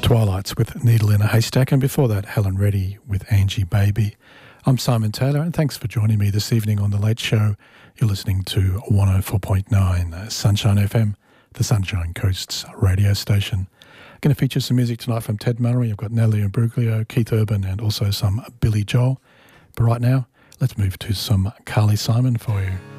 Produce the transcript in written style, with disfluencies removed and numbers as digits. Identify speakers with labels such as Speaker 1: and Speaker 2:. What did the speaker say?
Speaker 1: Twilights with Needle in a Haystack, and before that, Helen Reddy with Angie Baby. I'm Simon Taylor, and thanks for joining me this evening on The Late Show. You're listening to 104.9 Sunshine FM, the Sunshine Coast's radio station. Going to feature some music tonight from Ted Mallory. I've got Nelly Imbruglia, Keith Urban, and also some Billy Joel. But right now, let's move to some Carly Simon for you.